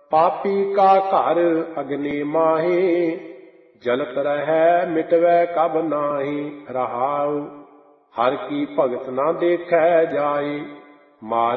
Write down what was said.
पापी का घर अग्नि माही, जलत रहै मिटवै कब नाही। रहाउ हर की भगत न देखै जाए, मार